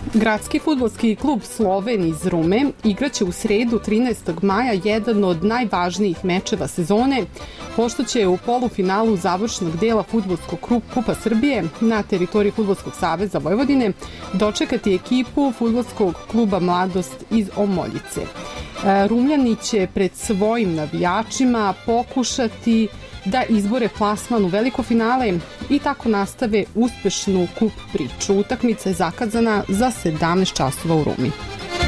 Gradski fudbalski klub Sloven iz Rume igraće u sredu 13. maja jedan od najvažnijih mečeva sezone, pošto će u polufinalu završnog dela Fudbalskog kupa Srbije na teritoriji Fudbalskog saveza Vojvodine dočekati ekipu Fudbalskog kluba Mladost iz Omoljice. Rumljani će pred svojim navijačima pokušati da izbore plasman u veliko finale i tako nastave uspešnu kup priču. Utakmica je zakazana za 17 časova u Rumi.